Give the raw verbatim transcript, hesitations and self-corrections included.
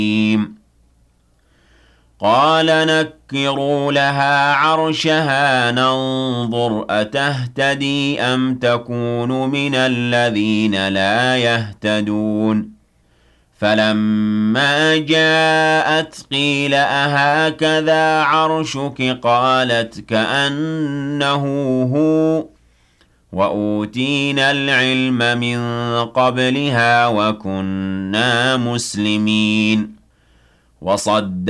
قال نكروا لها عرشها ننظر أتهتدي أم تكون من الذين لا يهتدون فلما جاءت قيل أهكذا عرشك قالت كأنه هو وأوتينا العلم من قبلها وكنا مسلمين وصد